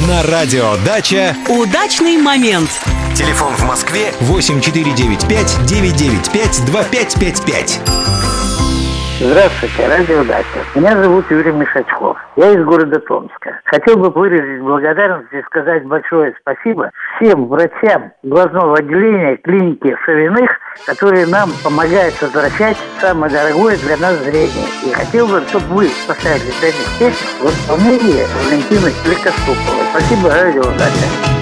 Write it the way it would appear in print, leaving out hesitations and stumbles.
На радио «Дача» удачный момент. Телефон в Москве 8495-995-2555. Здравствуйте, радио «Дача». Меня зовут Юрий Мишачков. Я из города Томска. Хотел бы выразить благодарность и сказать большое спасибо всем врачам глазного отделения клиники Савиных, которые нам помогают возвращать самое дорогое для нас зрение. И хотел бы, чтобы вы поставили для них песню в исполнении Валентины Великоступовой. Спасибо, радио «Дача».